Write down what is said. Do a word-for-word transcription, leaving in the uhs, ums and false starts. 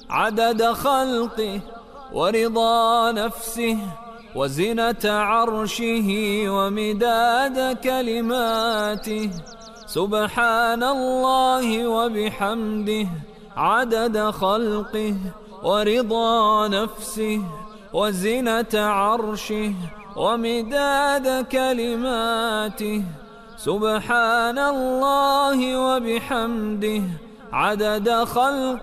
عدد خلقه ورضا نفسه وزنة عرشه ومداد كلماته. سبحان الله وبحمده عدد خلقه ورضا نفسه وزنة عرشه ومداد كلماته. سبحان الله وبحمده عدد خلقه